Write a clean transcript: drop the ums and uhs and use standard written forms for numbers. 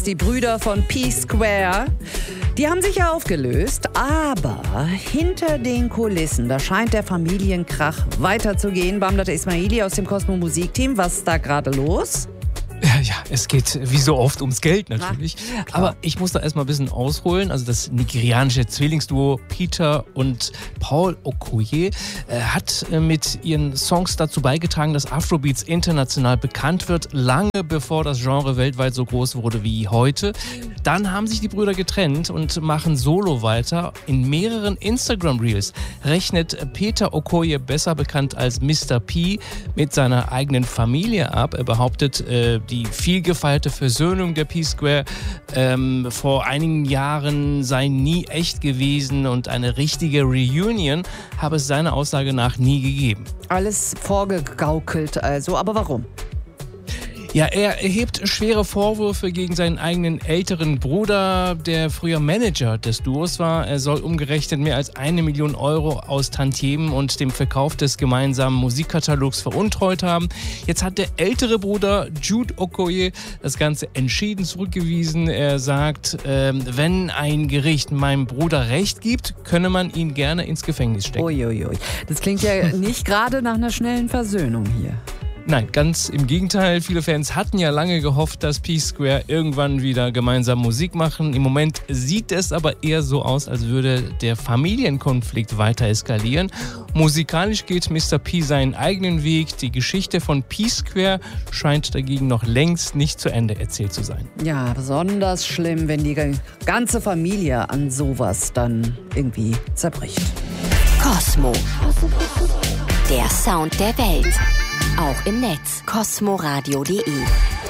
Die Brüder von P-Square, die haben sich ja aufgelöst, aber hinter den Kulissen, da scheint der Familienkrach weiterzugehen. Bamdad Ismaili aus dem Cosmo Musikteam, was ist da gerade los? Ja, es geht wie so oft ums Geld natürlich. Aber ich muss da erstmal ein bisschen ausholen. Also das nigerianische Zwillingsduo Peter und Paul Okoye hat mit ihren Songs dazu beigetragen, dass Afrobeats international bekannt wird, lange bevor das Genre weltweit so groß wurde wie heute. Dann haben sich die Brüder getrennt und machen solo weiter. In mehreren Instagram-Reels rechnet Peter Okoye, besser bekannt als Mr. P, mit seiner eigenen Familie ab. Er behauptet, die viel gefeierte Versöhnung der P-Square vor einigen Jahren sei nie echt gewesen und eine richtige Reunion habe es seiner Aussage nach nie gegeben. Alles vorgegaukelt also, aber warum? Ja, er erhebt schwere Vorwürfe gegen seinen eigenen älteren Bruder, der früher Manager des Duos war. Er soll umgerechnet mehr als 1 Million Euro aus Tantiemen und dem Verkauf des gemeinsamen Musikkatalogs veruntreut haben. Jetzt hat der ältere Bruder Jude Okoye das Ganze entschieden zurückgewiesen. Er sagt, wenn ein Gericht meinem Bruder Recht gibt, könne man ihn gerne ins Gefängnis stecken. Uiuiui. Das klingt ja nicht gerade nach einer schnellen Versöhnung hier. Nein, ganz im Gegenteil. Viele Fans hatten ja lange gehofft, dass P-Square irgendwann wieder gemeinsam Musik machen. Im Moment sieht es aber eher so aus, als würde der Familienkonflikt weiter eskalieren. Musikalisch geht Mr. P seinen eigenen Weg. Die Geschichte von P-Square scheint dagegen noch längst nicht zu Ende erzählt zu sein. Ja, besonders schlimm, wenn die ganze Familie an sowas dann irgendwie zerbricht. Cosmo. Der Sound der Welt. Auch im Netz. cosmoradio.de